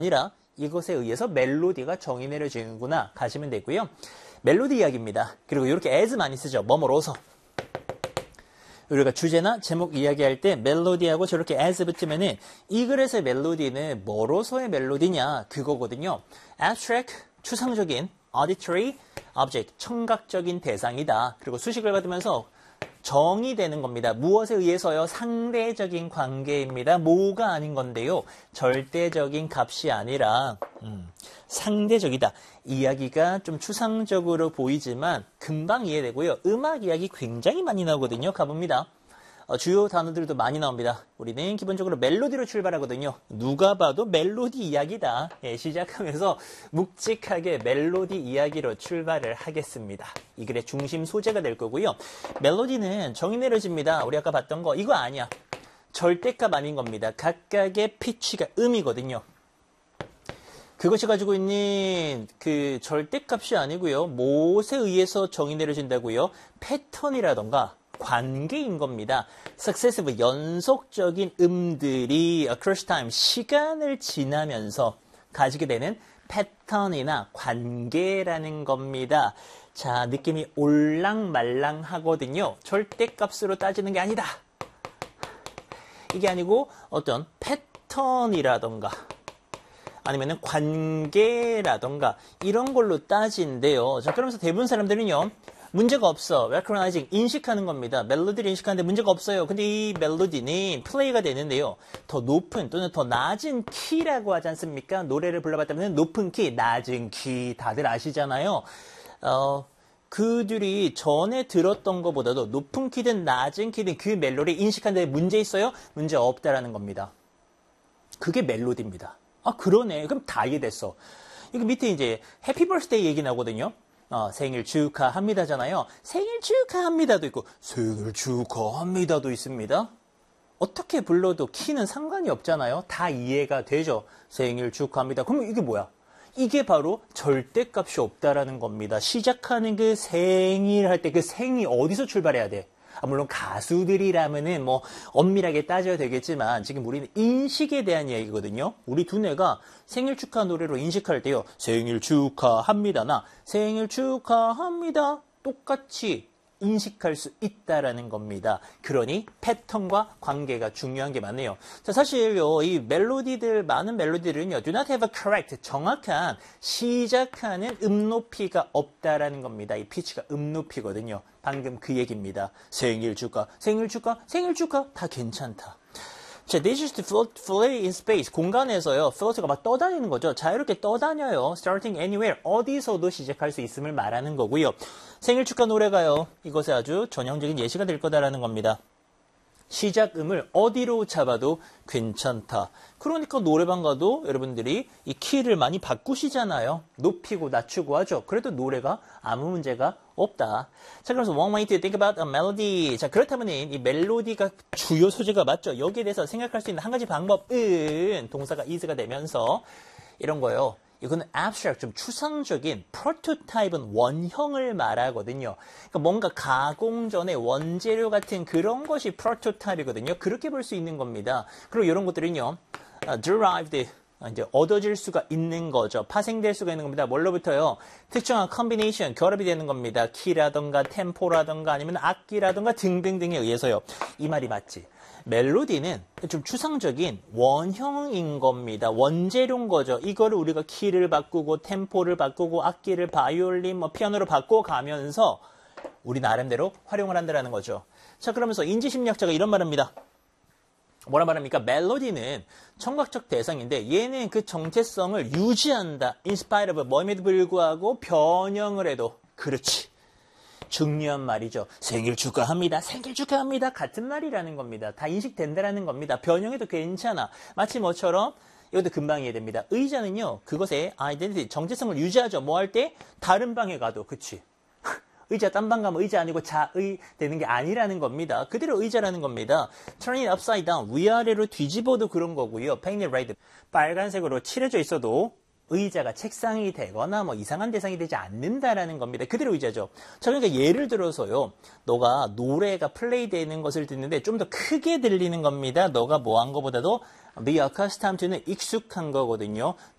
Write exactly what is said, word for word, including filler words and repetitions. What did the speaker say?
아니라 이것에 의해서 멜로디가 정의 내려지는구나 가시면 되고요. 멜로디 이야기입니다. 그리고 이렇게 as 많이 쓰죠. 뭐뭐로서. 우리가 주제나 제목 이야기할 때 멜로디하고 저렇게 as 붙으면은 이 글에서의 멜로디는 뭐로서의 멜로디냐 그거거든요. abstract, 추상적인, auditory, object, 청각적인 대상이다. 그리고 수식을 받으면서 정의되는 겁니다. 무엇에 의해서요? 상대적인 관계입니다. 뭐가 아닌 건데요. 절대적인 값이 아니라 음, 상대적이다. 이야기가 좀 추상적으로 보이지만 금방 이해되고요. 음악 이야기 굉장히 많이 나오거든요. 가봅니다. 어, 주요 단어들도 많이 나옵니다. 우리는 기본적으로 멜로디로 출발하거든요. 누가 봐도 멜로디 이야기다. 예, 시작하면서 묵직하게 멜로디 이야기로 출발을 하겠습니다. 이 글의 중심 소재가 될 거고요. 멜로디는 정의 내려집니다. 우리 아까 봤던 거 이거 아니야. 절대값 아닌 겁니다. 각각의 피치가 음이거든요. 그것이 가지고 있는 그 절대값이 아니고요. 무엇에 의해서 정의 내려진다고요? 패턴이라던가 관계인 겁니다. successive, 연속적인 음들이 across time, 시간을 지나면서 가지게 되는 패턴이나 관계라는 겁니다. 자, 느낌이 올랑말랑하거든요. 절대값으로 따지는 게 아니다. 이게 아니고 어떤 패턴이라던가 아니면은 관계라던가 이런 걸로 따진대요. 자, 그러면서 대부분 사람들은요. 문제가 없어. recognizing, 인식하는 겁니다. 멜로디를 인식하는데 문제가 없어요. 근데 이 멜로디는 플레이가 되는데요. 더 높은 또는 더 낮은 키라고 하지 않습니까? 노래를 불러봤다면 높은 키, 낮은 키 다들 아시잖아요. 어, 그들이 전에 들었던 것보다도 높은 키든 낮은 키든 그 멜로디를 인식하는데 문제 있어요? 문제 없다라는 겁니다. 그게 멜로디입니다. 아, 그러네. 그럼 다 이해됐어. 이거 밑에 이제 해피 버스데이 얘기 나오거든요. 어, 생일 축하합니다잖아요. 생일 축하합니다도 있고 생일 축하합니다도 있습니다. 어떻게 불러도 키는 상관이 없잖아요. 다 이해가 되죠. 생일 축하합니다. 그러면 이게 뭐야? 이게 바로 절대값이 없다라는 겁니다. 시작하는 그 생일 할 때 그 생이 어디서 출발해야 돼? 아, 물론 가수들이라면은 뭐 엄밀하게 따져야 되겠지만 지금 우리는 인식에 대한 이야기거든요. 우리 두뇌가 생일 축하 노래로 인식할 때요. 생일 축하합니다나 생일 축하합니다. 똑같이 인식할 수 있다라는 겁니다. 그러니 패턴과 관계가 중요한 게 맞네요. 자, 사실요, 이 멜로디들, 많은 멜로디들은요, do not have a correct, 정확한 시작하는 음높이가 없다라는 겁니다. 이 피치가 음높이거든요. 방금 그 얘기입니다. 생일 축하, 생일 축하, 생일 축하, 다 괜찮다. 자, they just float, float in space. 공간에서요, float가 막 떠다니는 거죠. 자유롭게 떠다녀요. starting anywhere. 어디서도 시작할 수 있음을 말하는 거고요. 생일 축하 노래가요. 이것에 아주 전형적인 예시가 될 거다라는 겁니다. 시작음을 어디로 잡아도 괜찮다. 그러니까 노래방 가도 여러분들이 이 키를 많이 바꾸시잖아요. 높이고 낮추고 하죠. 그래도 노래가 아무 문제가 없다. 자, 그래서 one way to think about a melody. 자, 그렇다면 이 멜로디가 주요 소재가 맞죠. 여기에 대해서 생각할 수 있는 한 가지 방법은 동사가 is가 되면서 이런 거예요. 이거는 abstract, 좀 추상적인 prototype은 원형을 말하거든요. 그러니까 뭔가 가공 전에 원재료 같은 그런 것이 prototype이거든요. 그렇게 볼 수 있는 겁니다. 그리고 이런 것들은요, uh, derived, 이제 얻어질 수가 있는 거죠. 파생될 수가 있는 겁니다. 뭘로부터요? 특정한 combination, 결합이 되는 겁니다. 키라던가 템포라던가 아니면 악기라던가 등등등에 의해서요. 이 말이 맞지? 멜로디는 좀 추상적인 원형인 겁니다. 원재료인 거죠. 이거를 우리가 키를 바꾸고 템포를 바꾸고 악기를 바이올린, 뭐 피아노로 바꿔가면서 우리 나름대로 활용을 한다는 거죠. 자, 그러면서 인지심리학자가 이런 말합니다. 뭐라 말합니까? 멜로디는 청각적 대상인데 얘는 그 정체성을 유지한다. in spite of, 뭐임에도 불구하고 변형을 해도. 그렇지. 중요한 말이죠. 생일 축하합니다. 생일 축하합니다. 같은 말이라는 겁니다. 다 인식된다라는 겁니다. 변형해도 괜찮아. 마치 뭐처럼 이것도 금방 이해됩니다. 의자는요. 그것의 아이덴티티, 정체성을 유지하죠. 뭐 할 때? 다른 방에 가도. 그치? 의자 딴 방 가면 의자 아니고 자의 되는 게 아니라는 겁니다. 그대로 의자라는 겁니다. Turn it upside down. 위아래로 뒤집어도 그런 거고요. Paint it red. 빨간색으로 칠해져 있어도 의자가 책상이 되거나 뭐 이상한 대상이 되지 않는다라는 겁니다. 그대로 의자죠. 자, 그러니까 예를 들어서요. 너가 노래가 플레이되는 것을 듣는데 좀 더 크게 들리는 겁니다. 너가 뭐 한 거보다도 be accustomed to는 익숙한 거거든요.